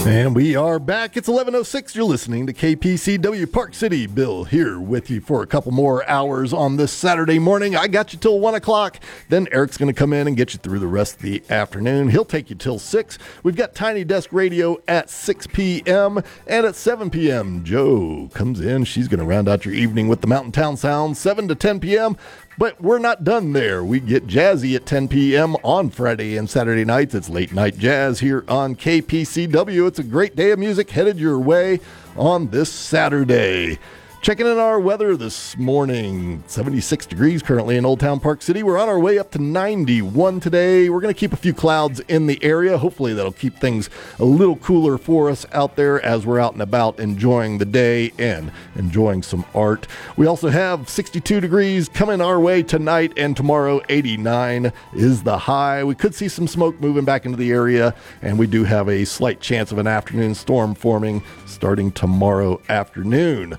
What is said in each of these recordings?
And we are back. It's 11:06. You're listening to KPCW Park City. Bill here with you for a couple more hours on this Saturday morning. I got you till 1 o'clock. Then Eric's going to come in and get you through the rest of the afternoon. He'll take you till 6. We've got Tiny Desk Radio at 6 p.m. And at 7 p.m., Jo comes in. She's going to round out your evening with the Mountain Town Sound, 7 to 10 p.m., but we're not done there. We get jazzy at 10 p.m. on Friday and Saturday nights. It's late night jazz here on KPCW. It's a great day of music headed your way on this Saturday. Checking in our weather this morning, 76 degrees currently in Old Town Park City. We're on our way up to 91 today. We're going to keep a few clouds in the area. Hopefully that'll keep things a little cooler for us out there as we're out and about enjoying the day and enjoying some art. We also have 62 degrees coming our way tonight, and tomorrow 89 is the high. We could see some smoke moving back into the area, and we do have a slight chance of an afternoon storm forming starting tomorrow afternoon.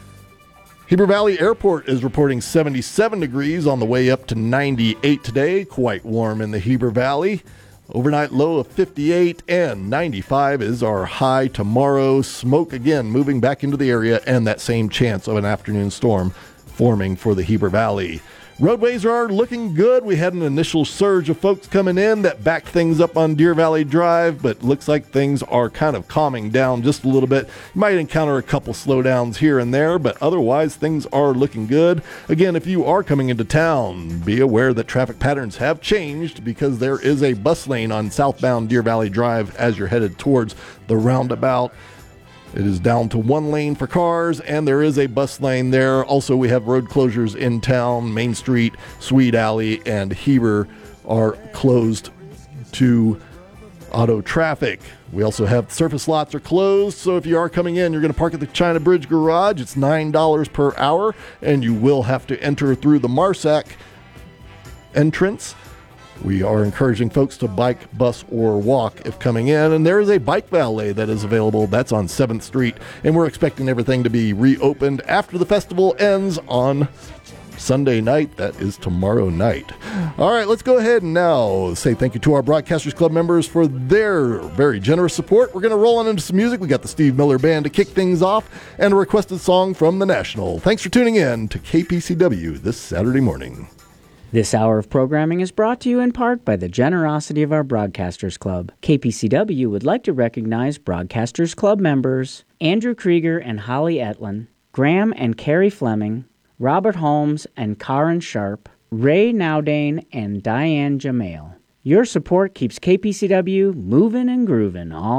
Heber Valley Airport is reporting 77 degrees on the way up to 98 today. Quite warm in the Heber Valley. Overnight low of 58 and 95 is our high tomorrow. Smoke again moving back into the area and that same chance of an afternoon storm forming for the Heber Valley. Roadways are looking good. We had an initial surge of folks coming in that backed things up on Deer Valley Drive, but looks like things are kind of calming down just a little bit. You might encounter a couple slowdowns here and there, but otherwise things are looking good. Again, if you are coming into town, be aware that traffic patterns have changed because there is a bus lane on southbound Deer Valley Drive as you're headed towards the roundabout. It is down to one lane for cars, and there is a bus lane there. Also, we have road closures in town. Main Street, Swede Alley, and Heber are closed to auto traffic. We also have surface lots are closed, so if you are coming in, you're going to park at the China Bridge Garage. It's $9 per hour, and you will have to enter through the Marsac entrance. We are encouraging folks to bike, bus, or walk if coming in. And there is a bike valet that is available. That's on 7th Street. And we're expecting everything to be reopened after the festival ends on Sunday night. That is tomorrow night. All right, let's go ahead and now say thank you to our Broadcasters Club members for their very generous support. We're going to roll on into some music. We got the Steve Miller Band to kick things off and a requested song from The National. Thanks for tuning in to KPCW this Saturday morning. This hour of programming is brought to you in part by the generosity of our Broadcasters Club. KPCW would like to recognize Broadcasters Club members Andrew Krieger and Holly Etlin, Graham and Carrie Fleming, Robert Holmes and Karen Sharp, Ray Nowdane and Diane Jamail. Your support keeps KPCW moving and grooving all